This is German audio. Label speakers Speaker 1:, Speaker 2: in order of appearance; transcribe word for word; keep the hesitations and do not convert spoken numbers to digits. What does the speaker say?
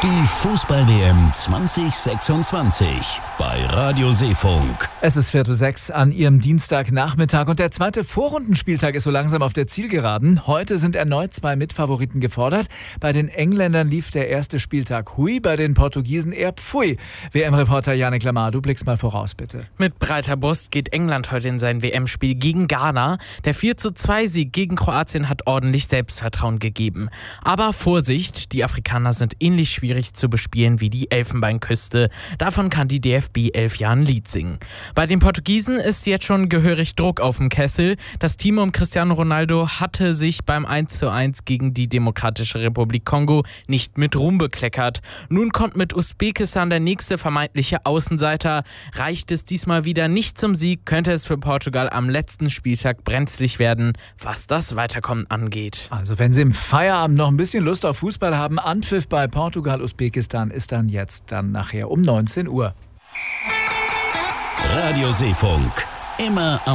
Speaker 1: Die Fußball-W M zwanzig sechsundzwanzig bei Radio Seefunk.
Speaker 2: Es ist Viertel sechs an Ihrem Dienstagnachmittag und der zweite Vorrundenspieltag ist so langsam auf der Zielgeraden. Heute sind erneut zwei Mitfavoriten gefordert. Bei den Engländern lief der erste Spieltag hui, bei den Portugiesen eher pfui. W M-Reporter Yannick Lamar, du blickst mal voraus, bitte.
Speaker 3: Mit breiter Brust geht England heute in sein W M-Spiel gegen Ghana. Der vier zu zwei Sieg gegen Kroatien hat ordentlich Selbstvertrauen gegeben. Aber Vorsicht, die Afrikaner sind ähnlich schwierig zu bespielen wie die Elfenbeinküste. Davon kann die D F B elf Jahre ein Lied singen. Bei den Portugiesen ist jetzt schon gehörig Druck auf dem Kessel. Das Team um Cristiano Ronaldo hatte sich beim eins zu eins gegen die Demokratische Republik Kongo nicht mit Ruhm bekleckert. Nun kommt mit Usbekistan der nächste vermeintliche Außenseiter. Reicht es diesmal wieder nicht zum Sieg, könnte es für Portugal am letzten Spieltag brenzlig werden, was das Weiterkommen angeht.
Speaker 2: Also wenn Sie im Feierabend noch ein bisschen Lust auf Fußball haben, Anpfiff bei Portugal Usbekistan ist dann jetzt dann nachher um neunzehn Uhr.
Speaker 1: Radio Seefunk, immer am